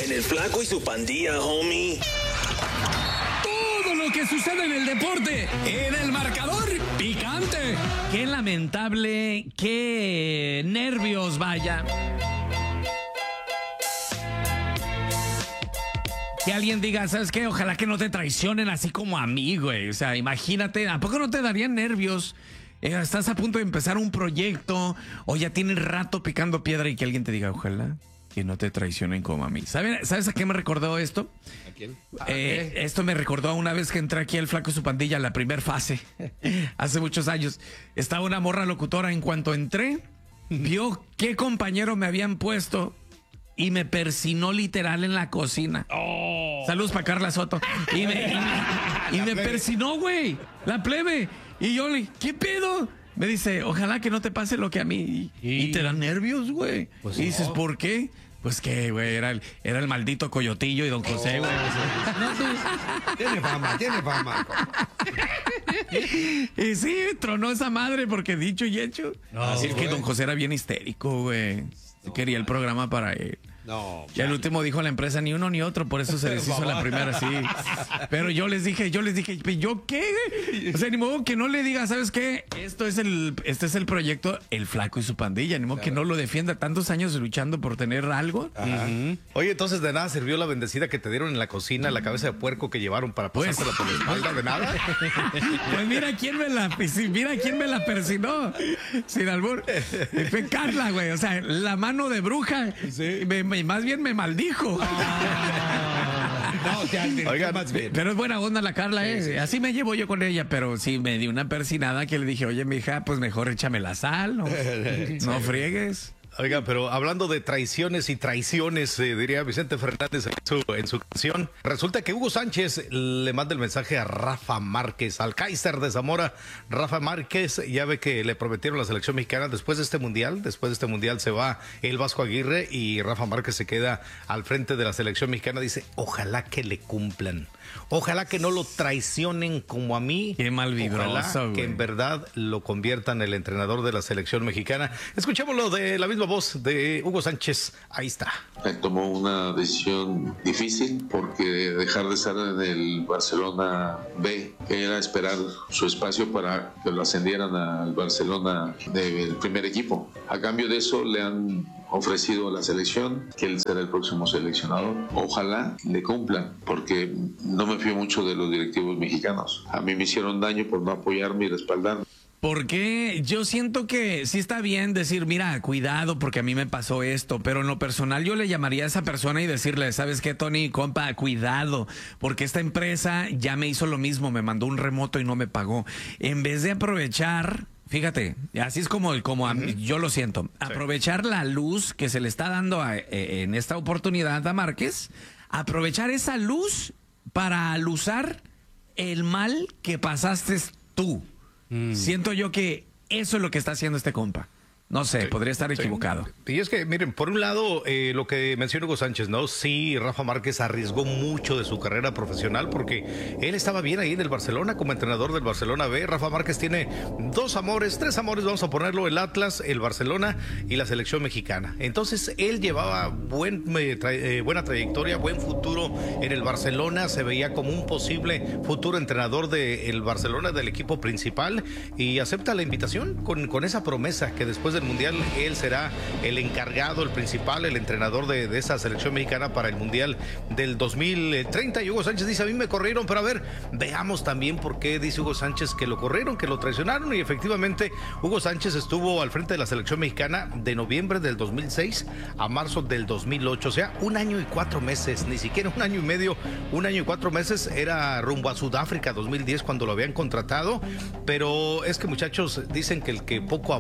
En el Flaco y su Pandilla, homie. Todo lo que sucede en el deporte, en el marcador picante. Qué lamentable, qué nervios, vaya. Que alguien diga, ¿sabes qué? Ojalá que no te traicionen así como a mí, güey. O sea, imagínate, ¿a poco no te darían nervios? Estás a punto de empezar un proyecto o ya tienes rato picando piedra y que alguien te diga, ojalá que no te traicionen como a mí. ¿Sabes a qué me recordó esto? ¿A quién? Esto me recordó a una vez que entré aquí al Flaco y su Pandilla, la primer fase, hace muchos años. Estaba una morra locutora, en cuanto entré, vio qué compañero me habían puesto y me persinó literal en la cocina. Oh. Saludos para Carla Soto. Y me persinó, güey, la plebe. Y yo le, ¿qué pedo? Me dice, ojalá que no te pase lo que a mí. Y te dan nervios, güey. Pues y dices, ¿por qué? Pues que, güey, era el maldito Coyotillo y Don José, güey. Tiene fama. Y sí, tronó esa madre porque dicho y hecho. Así es que Don José era bien histérico, güey. Quería el programa para él. No. Y al último dijo la empresa, ni uno ni otro, por eso se les hizo la primera, sí. Pero yo les dije, ¿yo qué? O sea, ni modo que no le diga, ¿sabes qué? Este es el proyecto El Flaco y su Pandilla. Ni modo que no lo defienda, tantos años luchando por tener algo. Oye, entonces de nada sirvió la bendecida que te dieron en la cocina, la cabeza de puerco que llevaron para pasártela por la espalda, ¿de nada? Pues mira quién me la persinó. Sin albur. Fue Carla, güey. O sea, la mano de bruja. Sí. Más bien me maldijo. Oigan, más bien. Pero es buena onda la Carla, ¿eh? Sí. Así me llevo yo con ella, pero sí me di una persinada que le dije, oye, mija, pues mejor échame la sal, ¿no? No friegues. Oiga, pero hablando de traiciones y traiciones, diría Vicente Fernández en su canción, resulta que Hugo Sánchez le manda el mensaje a Rafa Márquez, al Kaiser de Zamora. Rafa Márquez, ya ve que le prometieron la selección mexicana después de este mundial se va el Vasco Aguirre y Rafa Márquez se queda al frente de la selección mexicana. Dice, ojalá que le cumplan, ojalá que no lo traicionen como a mí. Qué malvibroso, ojalá que en verdad lo conviertan el entrenador de la selección mexicana. Escuchémoslo de la misma voz de Hugo Sánchez. Ahí está. Tomó una decisión difícil porque dejar de estar en el Barcelona B, que era esperar su espacio para que lo ascendieran al Barcelona del primer equipo. A cambio de eso le han ofrecido a la selección que él será el próximo seleccionador. Ojalá le cumplan, porque no me fío mucho de los directivos mexicanos. A mí me hicieron daño por no apoyarme y respaldarme. Porque yo siento que sí está bien decir, mira, cuidado porque a mí me pasó esto, pero en lo personal yo le llamaría a esa persona y decirle, ¿sabes qué, Tony? Compa, cuidado, porque esta empresa ya me hizo lo mismo, me mandó un remoto y no me pagó. En vez de aprovechar, fíjate, así es como yo lo siento, aprovechar la luz que se le está dando en esta oportunidad a Márquez, aprovechar esa luz para alusar el mal que pasaste tú. Siento yo que eso es lo que está haciendo este compa. No sé, podría estar equivocado. Y es que, miren, por un lado, lo que menciona Hugo Sánchez, ¿no? Sí, Rafa Márquez arriesgó mucho de su carrera profesional porque él estaba bien ahí en el Barcelona como entrenador del Barcelona B. Rafa Márquez tiene tres amores, vamos a ponerlo, el Atlas, el Barcelona y la selección mexicana. Entonces, él llevaba buena trayectoria, buen futuro en el Barcelona, se veía como un posible futuro entrenador del Barcelona, del equipo principal, y acepta la invitación con esa promesa que después del Mundial él será el encargado, el principal, el entrenador de esa selección mexicana para el Mundial del 2030. Y Hugo Sánchez dice, a mí me corrieron, pero a ver, veamos también por qué dice Hugo Sánchez que lo corrieron, que lo traicionaron. Y efectivamente Hugo Sánchez estuvo al frente de la selección mexicana de noviembre del 2006 a marzo del 2008, o sea, 1 año y 4 meses, ni siquiera 1 año y medio, 1 año y 4 meses. Era rumbo a Sudáfrica 2010 cuando lo habían contratado. Pero es que, muchachos, dicen que el que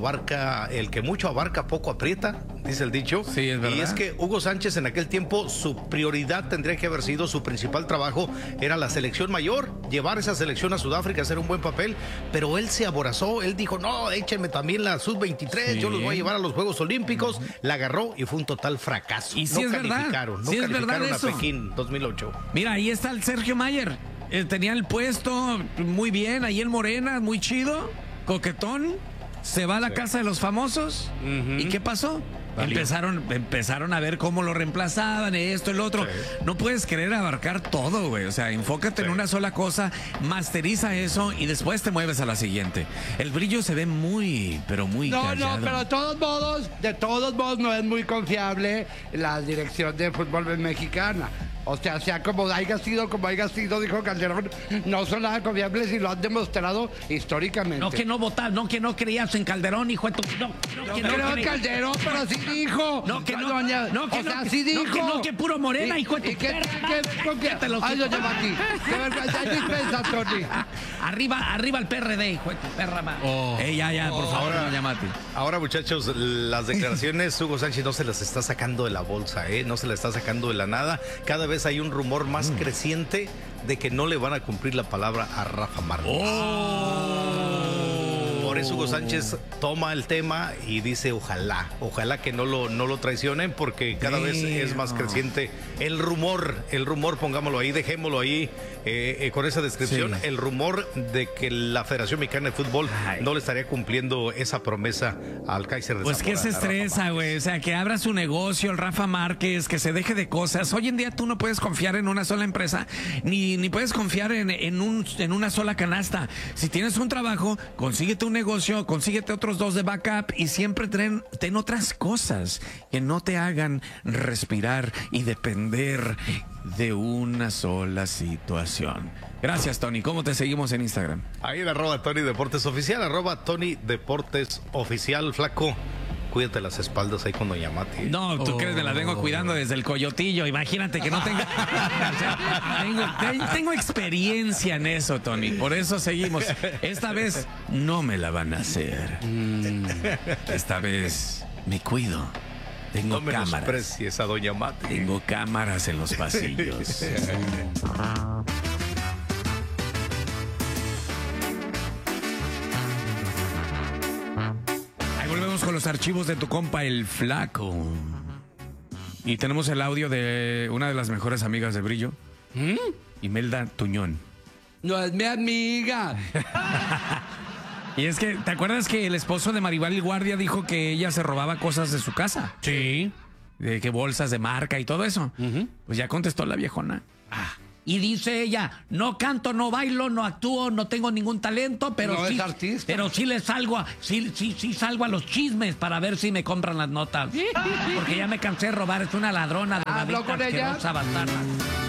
mucho abarca, poco aprieta, dice el dicho. Sí, es verdad. Y es que Hugo Sánchez en aquel tiempo, su prioridad tendría que haber sido, su principal trabajo era la selección mayor, llevar esa selección a Sudáfrica, hacer un buen papel, pero él se aborazó, él dijo, no, échenme también la sub-23, yo los voy a llevar a los Juegos Olímpicos, la agarró y fue un total fracaso. Y sí, no es calificaron, verdad. no Sí, calificaron es verdad a Pekín 2008. Mira, ahí está el Sergio Mayer, tenía el puesto muy bien, ahí en Morena, muy chido, coquetón. Se va a la casa de los famosos. ¿Y qué pasó? Empezaron a ver cómo lo reemplazaban, esto, el otro. No puedes querer abarcar todo, güey. O sea, enfócate en una sola cosa, masteriza eso y después te mueves a la siguiente. El Brillo se ve muy, pero muy callado. No, pero de todos modos no es muy confiable la dirección de fútbol mexicana. O sea como haya sido, dijo Calderón, no son nada confiables y lo han demostrado históricamente. No, que no votas, no, que no creías en Calderón, hijo de tu... No creo en Calderón, pero sí dijo. Sí dijo. No, que puro Morena, hijo de tu perra. Ay, doña Mati, qué vergüenza, hay dispensa, Tony. Arriba el PRD, hijo de tu perra, man. Ya, por favor, doña Mati. Ahora, muchachos, las declaraciones, Hugo Sánchez no se las está sacando de la bolsa, no se las está sacando de la nada. Cada vez hay un rumor más creciente de que no le van a cumplir la palabra a Rafa Márquez. Por eso Hugo Sánchez toma el tema y dice ojalá que no lo traicionen, porque cada vez es más creciente el rumor, pongámoslo ahí, dejémoslo ahí con esa descripción, el rumor de que la Federación Mexicana de Fútbol no le estaría cumpliendo esa promesa al Kaiser de Pues Zamora, que se estresa, güey, o sea, que abra su negocio el Rafa Márquez, que se deje de cosas. Hoy en día tú no puedes confiar en una sola empresa, ni puedes confiar en una sola canasta. Si tienes un trabajo, consíguete un negocio, consíguete otros 2 de backup y siempre ten otras cosas que no te hagan respirar y depender de una sola situación. Gracias, Tony. ¿Cómo te seguimos en Instagram? Ahí en @Tony Deportes Oficial, @Tony Deportes Oficial. Flaco, cuídate las espaldas ahí con doña Mati. No, tú crees, me las vengo cuidando desde el coyotillo. Imagínate que no tenga... O sea, tengo experiencia en eso, Tony. Por eso seguimos. Esta vez no me la van a hacer. Esta vez me cuido. Tengo no cámaras. menosprecies a doña Mati. Tengo cámaras en los pasillos. Ahí volvemos con los archivos de tu compa, el Flaco. Y tenemos el audio de una de las mejores amigas de Brillo, Imelda Tuñón. No es mi amiga. Y es que, ¿te acuerdas que el esposo de Maribel Guardia dijo que ella se robaba cosas de su casa? Sí. De que bolsas de marca y todo eso. Pues ya contestó la viejona. Y dice ella, no canto, no bailo, no actúo, no tengo ningún talento, pero no sí, es artista. Pero sí le salgo sí salgo a los chismes para ver si me compran las notas. Porque ya me cansé de robar, es una ladrona de una ¿Habló con ella? bastarda.